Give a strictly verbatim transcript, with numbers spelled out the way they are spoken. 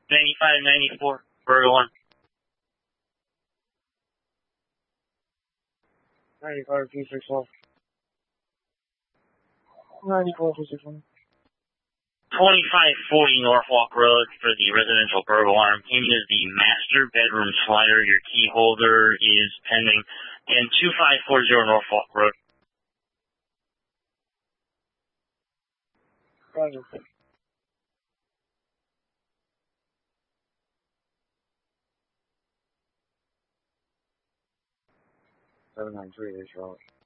ninety-five ninety-four, Burger one. ninety-five two six one. ninety-four two six one. twenty-five forty Norfolk Road for the residential burglar alarm. Pin is the master bedroom slider. Your key holder is pending. And two five four zero Norfolk Road. Roger. seven nine three, Charlotte.